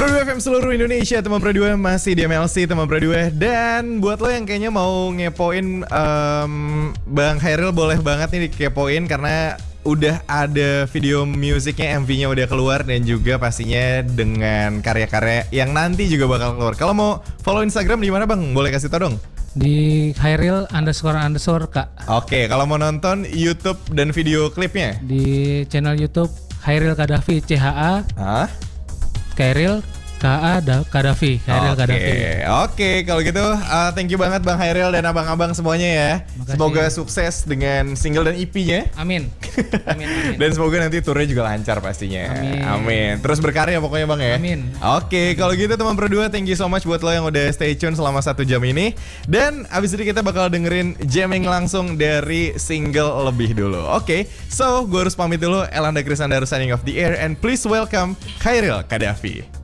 Pro 2 FM seluruh Indonesia, teman Pro 2 masih di MLC, teman Pro 2. Dan buat lo yang kayaknya mau ngepoin Bang Khairil, boleh banget nih dikepoin karena udah ada video musiknya, MV-nya udah keluar dan juga pastinya dengan karya-karya yang nanti juga bakal keluar. Kalau mau follow Instagram di mana Bang? Boleh kasih tau dong? Di Khairil __ Kak. Oke, kalau mau nonton YouTube dan video klipnya? Di channel YouTube Khairil Kadafi, CHA. Hah? Khairil Kadafi. Khairil Kadafi. Oke, kalau gitu thank you banget Bang Khairil dan abang-abang semuanya ya. Makasih. Semoga sukses dengan single dan EP-nya. Amin. Amin. Dan semoga nanti turnya juga lancar pastinya. Amin. Terus berkarya pokoknya Bang ya. Amin. Oke, kalau gitu teman Pro 2, thank you so much buat lo yang udah stay tune selama 1 jam ini. Dan abis ini kita bakal dengerin jamming langsung dari single lebih dulu. Oke, so gue harus pamit dulu. Elanda Krisnandar signing off the air and please welcome Khairil Kadafi.